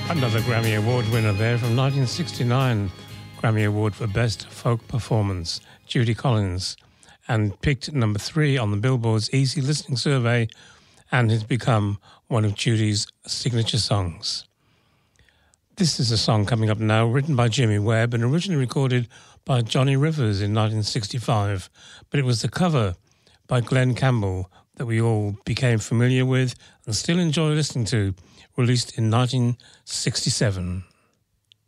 Another Grammy Award winner there from 1969, Grammy Award for Best Folk Performance, Judy Collins, and picked number 3 on the Billboard's Easy Listening Survey, and has become one of Judy's signature songs. This is a song coming up now, written by Jimmy Webb and originally recorded by Johnny Rivers in 1965, but it was the cover by Glenn Campbell that we all became familiar with and still enjoy listening to, released in 1967.